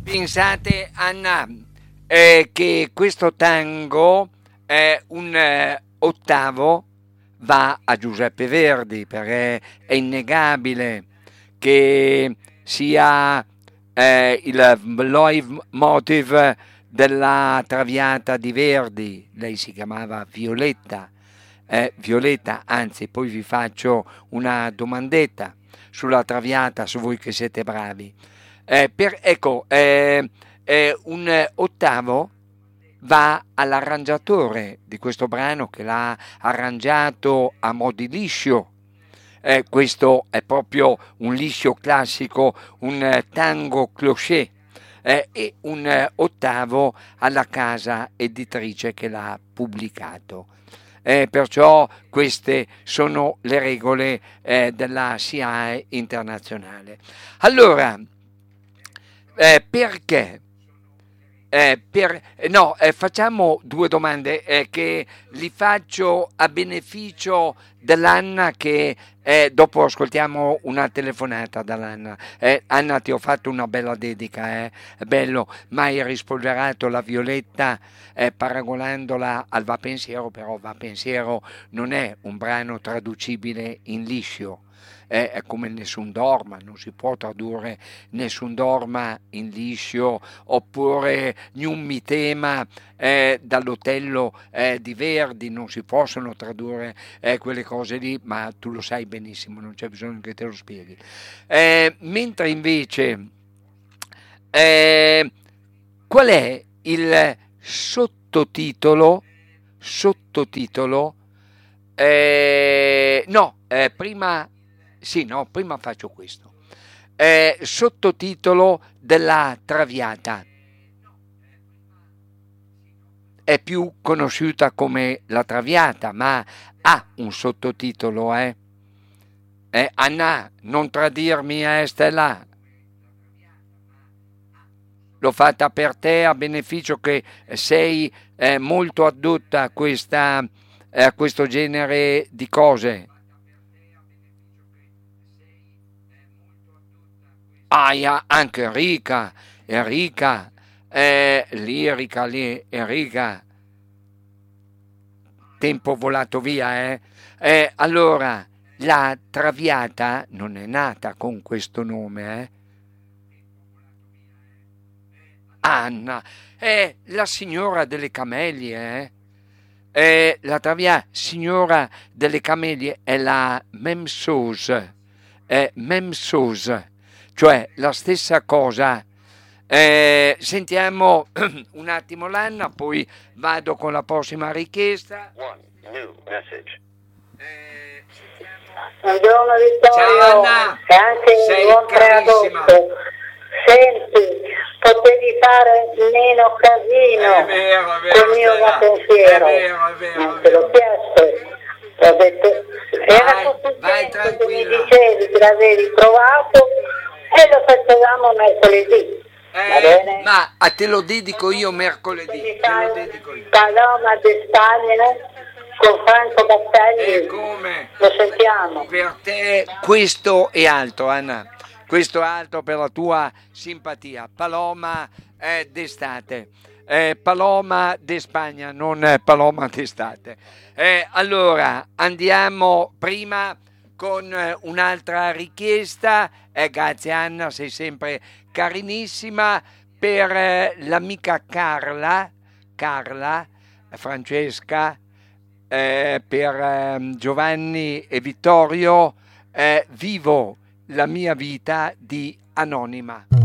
Pensate, Anna, che questo tango è un ottavo va a Giuseppe Verdi, perché è innegabile che sia il leitmotiv della Traviata di Verdi. Lei si chiamava Violetta. Violetta, anzi, poi vi faccio una domandetta sulla Traviata, su voi che siete bravi. Un ottavo va all'arrangiatore di questo brano che l'ha arrangiato a mo' di liscio. Questo è proprio un liscio classico, un tango cloché, e un ottavo alla casa editrice che l'ha pubblicato. Perciò queste sono le regole della SIAE internazionale. Allora, perché? Facciamo due domande che li faccio a beneficio dell'Anna, che dopo ascoltiamo una telefonata dall'Anna. Anna, ti ho fatto una bella dedica, è bello, ma hai rispolverato la Violetta paragonandola al Va Pensiero, però Va Pensiero non è un brano traducibile in liscio. È come Nessun Dorma, non si può tradurre Nessun Dorma in liscio, oppure Gnun mi tema dall'Otello di Verdi, non si possono tradurre quelle cose lì, ma tu lo sai benissimo, non c'è bisogno che te lo spieghi. Mentre invece qual è il sottotitolo? Prima sì, no, prima faccio questo. Sottotitolo della Traviata. È più conosciuta come La Traviata, ma ha un sottotitolo, Anna, non tradirmi, Stella. L'ho fatta per te a beneficio che sei molto addotta a questo genere di cose. Anche Enrica, lirica lì, Enrica, tempo volato via, allora, la Traviata non è nata con questo nome, Anna, è la signora delle camelie, la Traviata, signora delle camelie, è la Memsose, cioè la stessa cosa. Sentiamo un attimo l'Anna, poi vado con la prossima richiesta. Buongiorno Vittorio. Ciao Anna, e anche sei buon 3 carissima. agosto. Senti, potevi fare meno casino È vero, col mio Stella. pensiero. È vero. Non te l'ho chiesto. Ho detto, era Vai sufficiente che mi tranquilla. dicevi che l'avevi trovato e lo facevamo mercoledì. Va bene? Ma te lo dedico io mercoledì. Mi Te lo fai dedico io. Paloma de Stalin con Franco Battelli. Come? Lo sentiamo. Per te questo e altro, Anna. Questo è altro per la tua simpatia. Paloma d'estate. Paloma de Spagna, non Paloma d'estate. Allora, andiamo prima con un'altra richiesta. Grazie Anna, sei sempre carinissima. Per l'amica Carla, Francesca, per Giovanni e Vittorio, vivo la mia vita di Anonima.